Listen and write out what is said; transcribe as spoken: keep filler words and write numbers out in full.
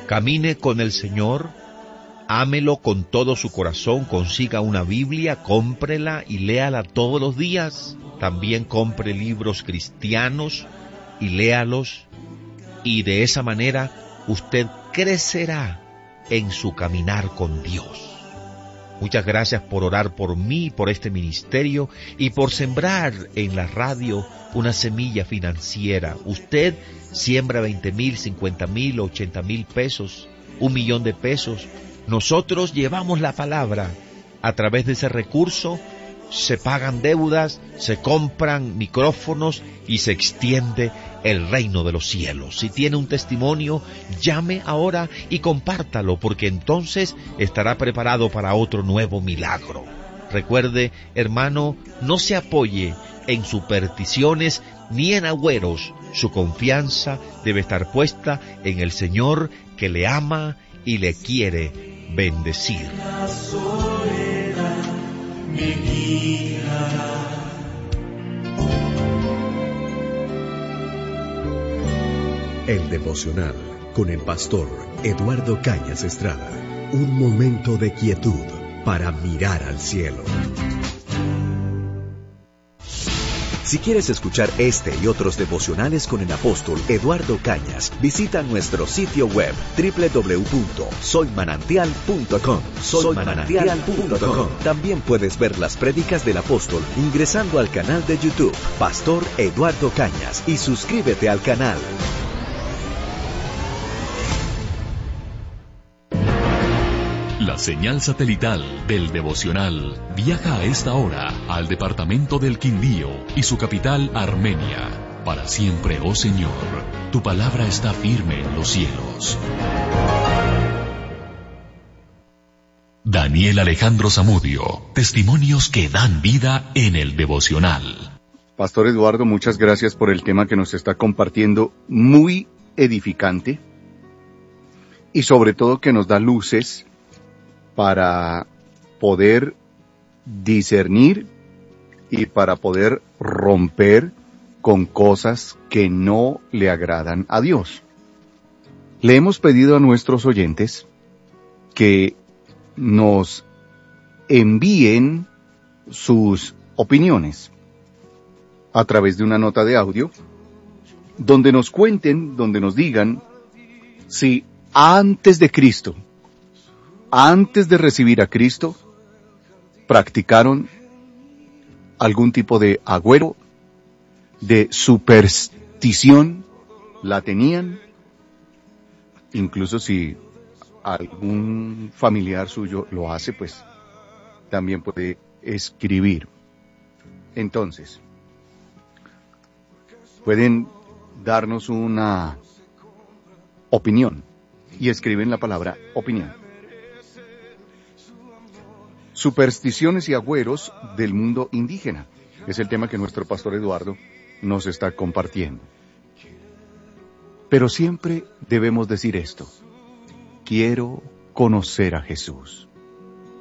Camine con el Señor, ámelo con todo su corazón, consiga una Biblia, cómprela y léala todos los días. También compre libros cristianos y léalos, y de esa manera usted crecerá en su caminar con Dios. Muchas gracias por orar por mí, por este ministerio y por sembrar en la radio una semilla financiera. Usted siembra veinte mil, cincuenta mil, ochenta mil pesos, un millón de pesos. Nosotros llevamos la palabra. A través de ese recurso se pagan deudas, se compran micrófonos y se extiende el reino de los cielos. Si tiene un testimonio, llame ahora y compártalo, porque entonces estará preparado para otro nuevo milagro. Recuerde, hermano, no se apoye en supersticiones ni en agüeros. Su confianza debe estar puesta en el Señor, que le ama y le quiere bendecir. La soledad me guiará. El devocional con el pastor Eduardo Cañas Estrada. Un momento de quietud para mirar al cielo. Si quieres escuchar este y otros devocionales con el apóstol Eduardo Cañas, visita nuestro sitio web doble u doble u doble u punto soy manantial punto com. soy manantial punto com. También puedes ver las prédicas del apóstol ingresando al canal de YouTube Pastor Eduardo Cañas y suscríbete al canal. La señal satelital del devocional viaja a esta hora al departamento del Quindío y su capital Armenia. Para siempre, oh Señor, tu palabra está firme en los cielos. Daniel Alejandro Zamudio, testimonios que dan vida en el devocional. Pastor Eduardo, muchas gracias por el tema que nos está compartiendo, muy edificante, y sobre todo que nos da luces para poder discernir y para poder romper con cosas que no le agradan a Dios. Le hemos pedido a nuestros oyentes que nos envíen sus opiniones a través de una nota de audio, donde nos cuenten, donde nos digan si antes de Cristo, antes de recibir a Cristo, practicaron algún tipo de agüero, de superstición, la tenían, incluso si algún familiar suyo lo hace, pues también puede escribir. Entonces, pueden darnos una opinión y escriben la palabra opinión. Supersticiones y agüeros del mundo indígena. Es el tema que nuestro pastor Eduardo nos está compartiendo. Pero siempre debemos decir esto: quiero conocer a Jesús.